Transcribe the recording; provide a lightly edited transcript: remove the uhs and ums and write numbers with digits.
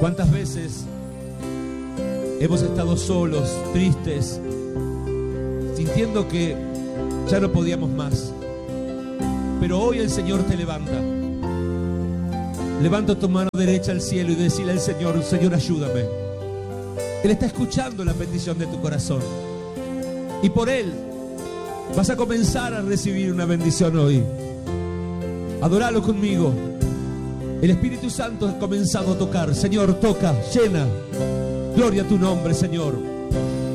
¿Cuántas veces hemos estado solos, tristes, sintiendo que ya no podíamos más? Pero hoy el Señor te levanta. Levanta tu mano derecha al cielo y decile al Señor: Señor, ayúdame. Él está escuchando la petición de tu corazón. Y por Él vas a comenzar a recibir una bendición hoy. Adóralo conmigo. El Espíritu Santo ha comenzado a tocar. Señor, toca, llena. Gloria a tu nombre, Señor.